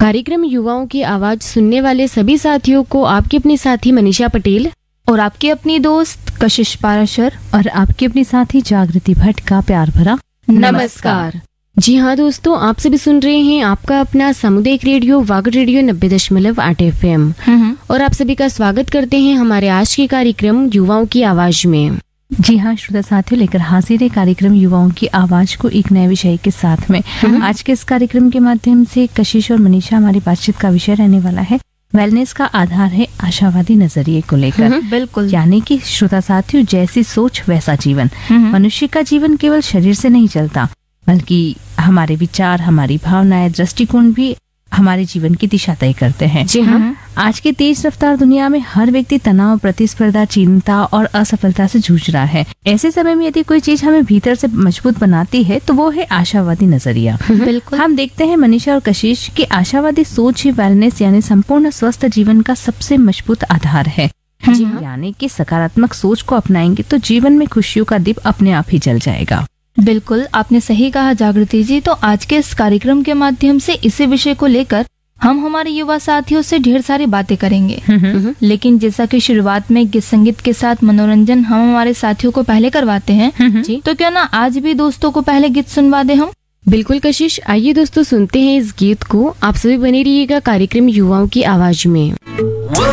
कार्यक्रम युवाओं की आवाज सुनने वाले सभी साथियों को आपकी अपनी साथी मनीषा पटेल और आपकी अपनी दोस्त कशिश पाराशर और आपकी अपनी साथी जागृति भट्ट का प्यार भरा नमस्कार। जी हाँ दोस्तों, आप सभी सुन रहे हैं आपका अपना सामुदायिक रेडियो वागड रेडियो 90.8 FM और आप सभी का स्वागत करते हैं हमारे आज के कार्यक्रम युवाओं की आवाज में। जी हाँ श्रोता साथियों, लेकर हाजिर है कार्यक्रम युवाओं की आवाज को एक नए विषय के साथ में। आज के इस कार्यक्रम के माध्यम से कशिश और मनीषा हमारी बातचीत का विषय रहने वाला है वेलनेस का आधार है आशावादी नजरिए को लेकर। बिल्कुल, यानी कि श्रोता साथियों, जैसी सोच वैसा जीवन। मनुष्य का जीवन केवल शरीर से नहीं चलता, बल्कि हमारे विचार, हमारी भावनाएं, दृष्टिकोण भी हमारे जीवन की दिशा तय करते हैं। जी हाँ, आज की तेज रफ्तार दुनिया में हर व्यक्ति तनाव, प्रतिस्पर्धा, चिंता और असफलता से जूझ रहा है। ऐसे समय में यदि कोई चीज हमें भीतर से मजबूत बनाती है तो वो है आशावादी नजरिया। बिल्कुल। हम देखते हैं मनीषा और कशिश की आशावादी सोच ही वेलनेस यानी संपूर्ण स्वस्थ जीवन का सबसे मजबूत आधार है। जी हाँ। यानी कि सकारात्मक सोच को अपनाएंगे तो जीवन में खुशियों का दीप अपने आप ही जल जाएगा। बिल्कुल, आपने सही कहा जागृति जी। तो आज के इस कार्यक्रम के माध्यम से इसी विषय को लेकर हम हमारे युवा साथियों से ढेर सारी बातें करेंगे। लेकिन जैसा कि शुरुआत में गीत संगीत के साथ मनोरंजन हम हमारे साथियों को पहले करवाते हैं, जी, तो क्यों ना आज भी दोस्तों को पहले गीत सुनवा दे हम। बिल्कुल कशिश, आइए दोस्तों सुनते हैं इस गीत को। आप सभी बने रहिएगा कार्यक्रम युवाओं की आवाज में।